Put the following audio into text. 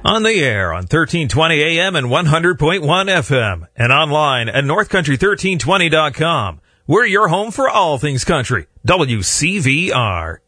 On the air on 1320 AM and 100.1 FM and online at northcountry1320.com. We're your home for all things country. WCVR.